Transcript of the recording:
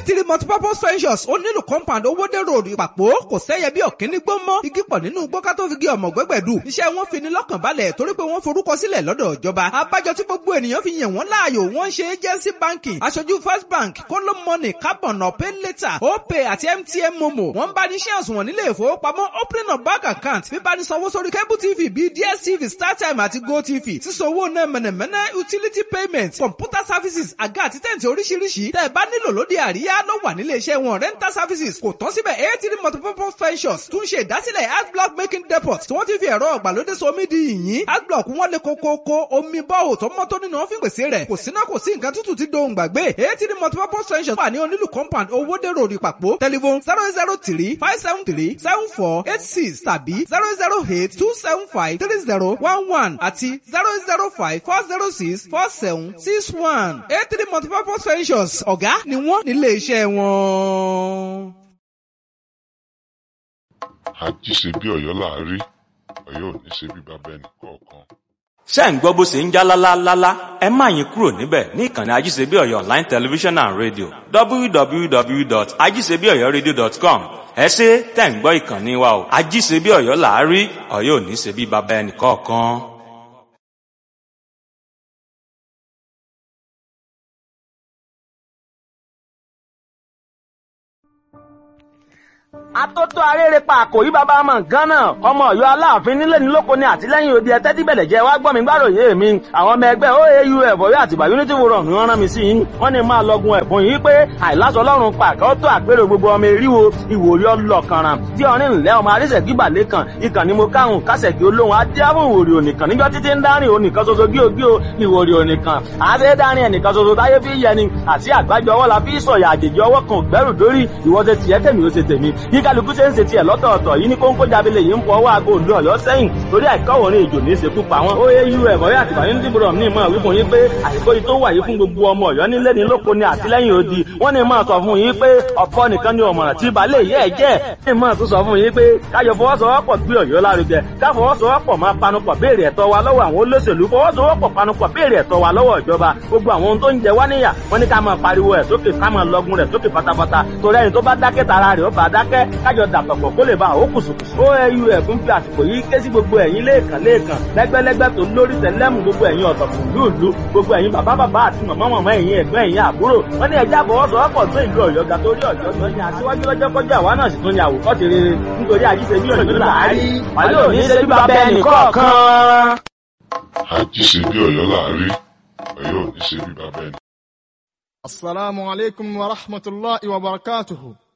eighty multipurpose ventures ó nílùú compound owódé road ìpàpọ̀ kò sẹ́yẹ bí ọ̀kíní gbó mọ́ igi pọ̀ nínú gbọ́ká tó fi gé ọmọ gbẹ́gbẹ̀dù iṣẹ́ wọn fi ní lọ́kàn balẹ̀ torí pé wọ́n forúkọ sílẹ̀ lọ́dọ̀ ìjọba abájọ tí gbogbo ènìyàn fi yàn wọ́n láàyò wọ́n ṣe agency banking aṣojú first bank kóló money carbon pay later opay àti mtn momo wọ́n bá ní shares wọn nílé ìfowópamọ́ opening of bank account bíbá ní sanwó sórí cable tv bíi dstv startime àti gotv sísanwó náà mẹ̀nẹ̀mẹ̀nẹ̀ utility payment computer services àga àti tẹ̀ǹtì oríṣiríṣi tẹ́ ẹ bá nílò lóde àríyá ló wà nílé iṣẹ́ wọn rental services kò tán síbẹ̀ eighty multipurpose ventures tún ṣe ìdásílẹ̀ adblock making depot tí wọ́n ti fi ẹ̀rọ ọ̀gbàlódé somi di yìnyín adblock wọn lè kókókó omi bọ́ọ̀ tó mọ́ tó nínú ọ́fíìn pèsè rẹ̀ kò síná kò sí nǹkan tútù tí dohùn gbàgbé eighty multipurpose ventures wà ní onílù compound owódé road ìpàpọ̀ telephone 003-573-7486 tàbí 008-275-3011 àti 005-406-4761 eighty multipurpose ventures ọ̀gá ni wọ́n nílé iṣẹ́ wọn. àjíṣe bí Ọ̀yọ́ láàárí Ọ̀yọ́ ò ní ṣe bí bàbá ẹnì kọ̀ọ̀kan. ṣé ń gbọ́ bó ṣe ń já lálálálá ẹ má yín kúrò níbẹ̀ ní ìkànnì ajíṣebí Ọ̀yọ́ online television and radio www.ajíṣebíọ̀yọ́radio.com ẹ ṣé tẹ́ ń gbọ́ ìkànnì wa o ajíṣebí Ọ̀yọ́ láàárí Ọ̀yọ́ ò ní ṣe bí bàbá ẹnì kọ̀ọ̀kan. atótó arére pa àkòrí bàbá ọmọ gánà ọmọ Ọ̀yọ́ aláàfin nílé ní lóko ní àtìlẹ́yìn òde ẹtẹ tí bẹlẹ jẹ wá gbọ́ mi gbàròyé mi àwọn ọmọ ẹgbẹ́ OAUF Ọ̀yọ́ àtìgbà unity forum ni wọ́n rán mi sí yín wọ́n ní máa lọgun ẹ̀bùn yìí pé àìláṣọ Ọlọ́run pàkẹ ó tó àpérò gbogbo ọmọ eríwo ìwòrí ọlọkànràn tí ọrin ńlẹ ọmọ arísẹ gíbalẹ kan ìkànnì mo káhùn kásẹkì olóhùn adéhùn ìwòrí ònìkan níjọ títí ń dárin ònìkan ṣoṣo gíogío ìwòrí ònìkan àṣẹ dárin ẹnìkan ṣoṣo táyé fi yẹni àti àgbájọ ọwọ́ la fi sọ̀yà àjèjì ọwọ́ kan gbẹ́rù dórí ìwọ́sẹ̀ tiẹ̀ tèmi ó ṣe tèmi yí kálukú ṣe ń ṣe tiẹ̀ lọ́tọ̀ọ̀tọ̀ yìí ní kóńkó jábílẹ̀ yìí ń fọ ọwọ́ aago òǹdó Ọ̀yọ́ sẹ́yìn torí àìkọ́wọ̀rin ìjò ní ìṣekú pa wọn. OAUF Ọ̀yọ́ àtìgbà unity forum ní ìmọ̀ wípé yín pé àìkó yìí tó wà yìí fún gbogbo ọmọ Ọ̀yọ́ nílé ní lóko ní àtìlẹ́yìn odi wọ́n ní máa sọ fún yín pé ọ̀pọ̀ nìkan ni ọ̀mọ̀ràn tí balẹ̀ yẹ́ ẹ̀ jẹ́ ní máa tún sọ fún yín pé káyọ̀ fọwọ́sowọ́pọ̀ gbé Ọ̀yọ́ lárugẹ ká fọwọ́sowọ́pọ̀ máa panupọ̀ béèrè ẹ̀tọ́ wa lọ́wọ́ àwọn olóṣèlú fọwọ́sowọ́pọ̀ panupọ̀ béèrè ẹ̀tọ́ wa lọ́wọ́ ìjọba gbogbo àwọn ohun tó ń jẹ wá níyà wọ́n ní ká máa pariwo ẹ̀ sókè ká máa lọgun rẹ̀ sókè pátápátá torí ẹni tó bá dákẹ́ tara rẹ̀ ó bá dákẹ́ kájọ dàpọ̀pọ̀ kó lè bá àwọn kùsùkùsù. OAUF ń fi àsìkò yìí ké sí gbogbo ẹ̀yin lẹ́ẹ̀kan lẹ́gbẹ́lẹ́gbẹ́ tó lórí tẹ̀lẹ́mù gbogbo ẹ̀yin ọ̀tọ̀kùn lúùlú gbogbo ẹ̀yin bàbá àti màmá ẹ̀yin ẹ̀gbọ́n ẹ̀yin àbúrò wọ́n ní ẹja àfọwọ́sowọ́pọ̀ tó ìlú Ọ̀yọ́ ga torí Ọ̀yọ́ tó ní aṣíwájú lọ́jọ́ kọjá àwa náà sì tún ní àwòkọ́ṣe rere nítorí àjíṣebí Ọ̀yọ́ láàárí wàlẹ́ òní ṣe bí bàbá ẹnì kọ̀ọ̀kan. àjíṣebí Ọ̀yọ́ láàárí Ọ̀yọ́ ò ní ṣe bí bàbá ẹnì. Assalamu alaikum wa rahmatullahi wa barakatuhu.